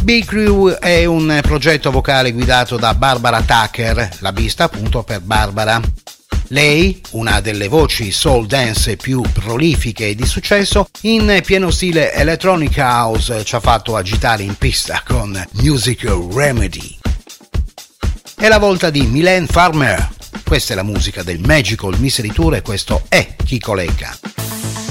Big Crew è un progetto vocale guidato da Barbara Tucker, la bista appunto per Barbara. Lei, una delle voci soul dance più prolifiche e di successo, in pieno stile electronic house ci ha fatto agitare in pista con Musical Remedy. È la volta di Mylène Farmer. Questa è la musica del Magical Mystery Tour e questo è Chico Lecca.